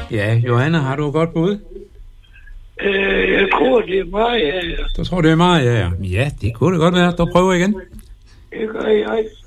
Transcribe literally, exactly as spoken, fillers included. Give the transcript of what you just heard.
Ja, Johanna, har du et godt bud? Øh, jeg tror, det er mig, ja. Du tror, det er mig, ja. Ja, det kunne det godt være. Du prøver igen. Det gør jeg.